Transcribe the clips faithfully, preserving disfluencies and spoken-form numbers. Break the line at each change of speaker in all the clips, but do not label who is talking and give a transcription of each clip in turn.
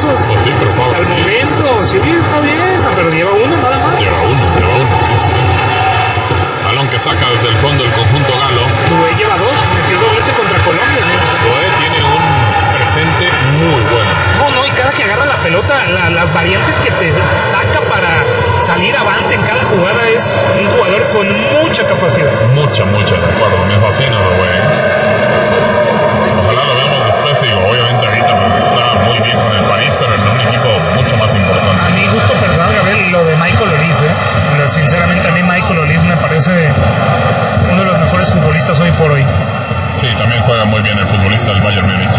esos.
Pues sí, pero Pau,
Al
sí.
momento, sí, está bien, pero lleva uno nada más.
Lleva uno, lleva uno, sí, sí, sí. Balón que saca desde el fondo el conjunto galo.
Dubé lleva dos, metió doblete contra Colombia, señor.
Dubé tiene un presente muy bueno.
No, no, y cada que agarra la pelota, la, las variantes que te saca para salir avante en cada jugada es un jugador con mucha capacidad.
Mucha, mucha, de acuerdo. Me fascina Dubé. Ojalá lo veamos después, digo, obviamente ahorita pues, está muy bien con el París, pero en un equipo mucho más importante.
A mi gusto personal, Gabriel, lo de Michael Olise, ¿eh? Sinceramente a mí Michael Olise me parece uno de los mejores futbolistas hoy por hoy.
Sí, también juega muy bien el futbolista del Bayern Múnich.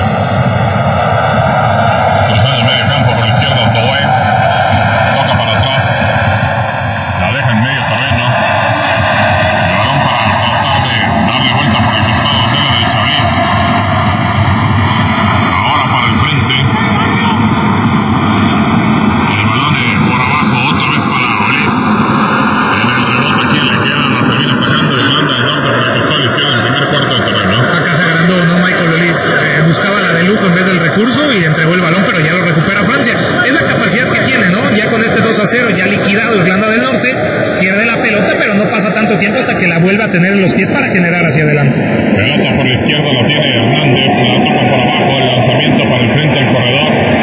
Cruzando el medio campo por la izquierda, Dubé. Toca para atrás. La deja en medio terreno. El balón para tratar de darle vuelta por el costado hacia la derecha. Bliss. Ahora para el frente. El balón eh, por abajo, otra vez para Bliss. En el rebote aquí le queda, la termina sacando de Irlanda del Norte por el costado izquierdo en el primer cuarto de terreno.
Acá se agrandó, ¿no? Michael Olise eh, buscaba la de lujo en vez del recurso y entregó el balón, pero ya lo recupera Francia. Es la capacidad que tiene, ¿no? Ya con este dos a cero, ya liquidado Irlanda del Norte, pierde la pelota, pero no pasa tanto tiempo hasta que la vuelve a tener en los pies para generar hacia adelante.
Pelota por la izquierda la tiene Hernández.